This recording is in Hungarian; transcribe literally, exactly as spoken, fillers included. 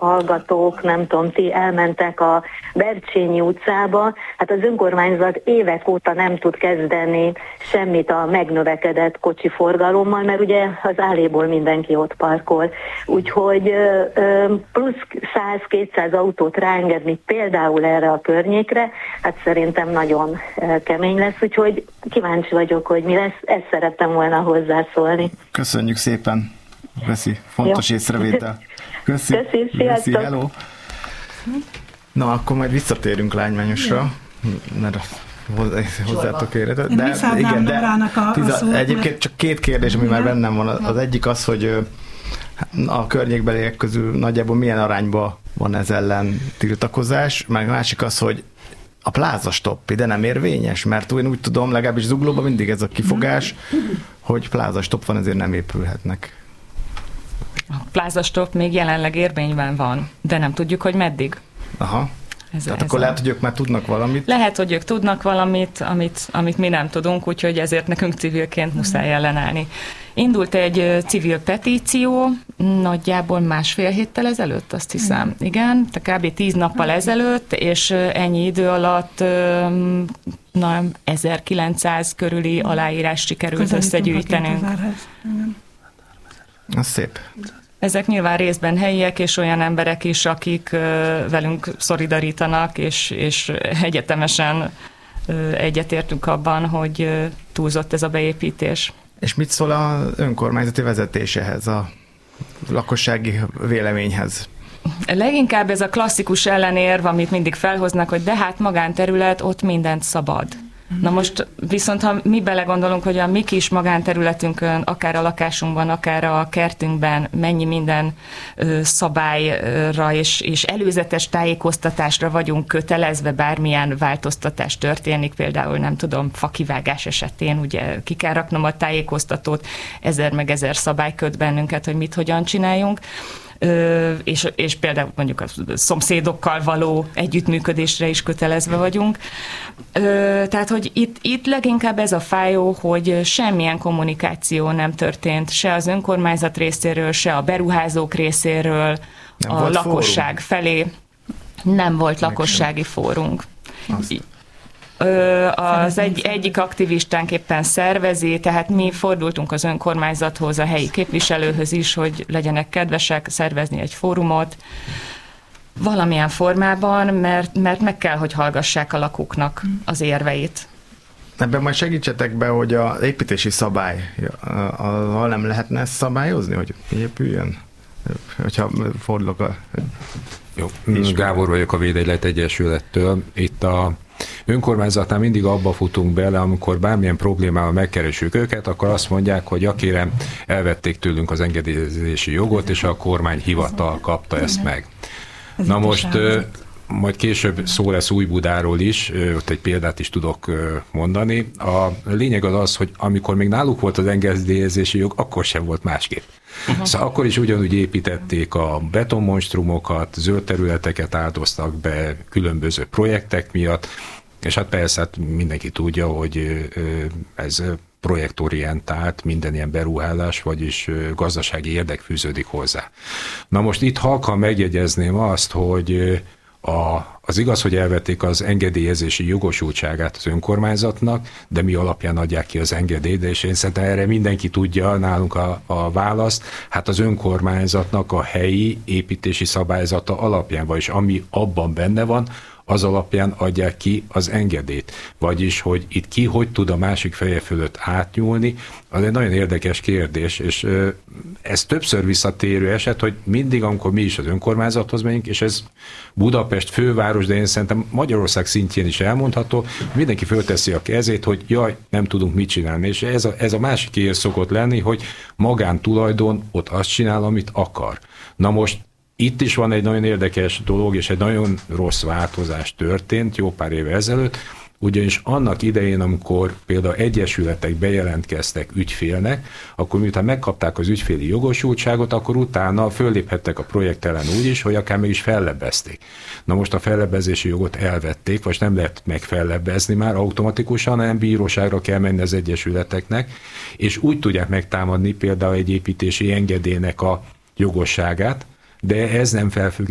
hallgatók, nem tudom, ti elmentek a Bercsényi utcába, hát az önkormányzat évek óta nem tud kezdeni semmit a megnövekedett kocsi forgalommal, mert ugye az álléból mindenki ott parkol. Úgyhogy plusz száz-kétszáz autót ráengedni például erre a környékre, hát szerintem nagyon kemény lesz, úgyhogy kíváncsi vagyok, hogy mi lesz, ezt szerettem volna hozzászólni. Köszönjük szépen, Köszi, fontos Jó. észrevétel. Köszi, Köszi, sziasztok. Köszi, hello. Na, akkor majd visszatérünk Lágymányosra, mert hozzátok érhetett. De igen, de a, tiza, a szót, egyébként mert... csak két kérdés, ami igen. már bennem van. Az egyik az, hogy a környékbeliek közül nagyjából milyen arányban van ez ellen tiltakozás, meg a másik az, hogy a plázastop ide nem érvényes, mert én úgy tudom, legalábbis Zuglóban mindig ez a kifogás, hogy plázastop van, ezért nem épülhetnek. A plázastop még jelenleg érvényben van, de nem tudjuk, hogy meddig. Aha. Ez, Tehát ez akkor a... lehet, hogy ők már tudnak valamit. Lehet, hogy ők tudnak valamit, amit, amit mi nem tudunk, úgyhogy ezért nekünk civilként muszáj ellenállni. Indult egy civil petíció, nagyjából másfél héttel ezelőtt, azt hiszem. Igen, tehát kb. tíz nappal ezelőtt, és ennyi idő alatt na, ezerkilencszáz körüli aláírás sikerült összegyűjtenünk. Az szép. Ezek nyilván részben helyiek, és olyan emberek is, akik velünk szolidarítanak, és, és egyetemesen egyetértünk abban, hogy túlzott ez a beépítés. És mit szól az önkormányzati vezetéséhez, a lakossági véleményhez? Leginkább ez a klasszikus ellenérv, amit mindig felhoznak, hogy de hát magánterület, ott mindent szabad. Na most viszont, ha mi belegondolunk, hogy a mi kis magánterületünkön, akár a lakásunkban, akár a kertünkben mennyi minden ö, szabályra és, és előzetes tájékoztatásra vagyunk kötelezve, bármilyen változtatás történik, például nem tudom, fakivágás esetén, ugye ki kell raknom a tájékoztatót, ezer meg ezer szabály köt bennünket, hogy mit, hogyan csináljunk. Ö, és, és például mondjuk a szomszédokkal való együttműködésre is kötelezve vagyunk. Ö, tehát, hogy itt, itt leginkább ez a fájó, hogy semmilyen kommunikáció nem történt, se az önkormányzat részéről, se a beruházók részéről, nem a lakosság fórum. Felé. Nem volt Meg lakossági sem. Fórunk. Azt. Az egy, egyik aktivistánk éppen szervezi, tehát mi fordultunk az önkormányzathoz, a helyi képviselőhöz is, hogy legyenek kedvesek szervezni egy fórumot valamilyen formában, mert, mert meg kell, hogy hallgassák a lakóknak az érveit. Ebben majd segítsetek be, hogy az építési szabály, ha nem lehetne ezt szabályozni, hogy épüljön? Hogyha fordulok a... Jó, Gábor vagyok a Védegylet Egyesülettől. Itt a önkormányzatnál mindig abba futunk bele, amikor bármilyen problémával megkeresünk őket, akkor azt mondják, hogy ja kérem, elvették tőlünk az engedélyezési jogot, és a kormányhivatal kapta ezt meg. Na most majd később szó lesz Újbudáról is, ott egy példát is tudok mondani. A lényeg az az, hogy amikor még náluk volt az engedélyezési jog, akkor sem volt másképp. Uh-huh. Szóval akkor is ugyanúgy építették a betonmonstrumokat, zöld területeket áldoztak be különböző projektek miatt, és hát persze hát mindenki tudja, hogy ez projektorientált, minden ilyen beruhálás, vagyis gazdasági érdek fűződik hozzá. Na most itt halkan megjegyezném azt, hogy A, az igaz, hogy elvették az engedélyezési jogosultságát az önkormányzatnak, de mi alapján adják ki az engedélyt, és én szerintem erre mindenki tudja nálunk a, a választ. Hát az önkormányzatnak a helyi építési szabályzata alapján, vagyis ami abban benne van, az alapján adják ki az engedélyt. Vagyis, hogy itt ki hogy tud a másik feje fölött átnyúlni, az egy nagyon érdekes kérdés, és ez többször visszatérő eset, hogy mindig, amikor mi is az önkormányzathoz megyünk, és ez Budapest főváros, de én szerintem Magyarország szintjén is elmondható, mindenki fölteszi a kezét, hogy jaj, nem tudunk mit csinálni, és ez a, ez a másik ér szokott lenni, hogy magántulajdon ott azt csinál, amit akar. Na most itt is van egy nagyon érdekes dolog, és egy nagyon rossz változás történt jó pár éve ezelőtt, ugyanis annak idején, amikor például egyesületek bejelentkeztek ügyfélnek, akkor miután megkapták az ügyféli jogosultságot, akkor utána fölléphettek a projekt ellen úgy is, hogy akár meg is fellebbezték. Na most a fellebbezési jogot elvették, vagy nem lehet megfellebbezni már automatikusan, hanem bíróságra kell menni az egyesületeknek, és úgy tudják megtámadni például egy építési engedélynek a jogosságát, de ez nem felfügg